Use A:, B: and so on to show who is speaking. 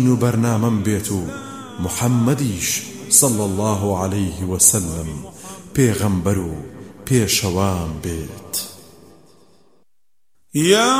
A: برنامەم بێت و محەممەدیش صلى الله عليه وسلم پێغەمبەر و پێشەوام بێت.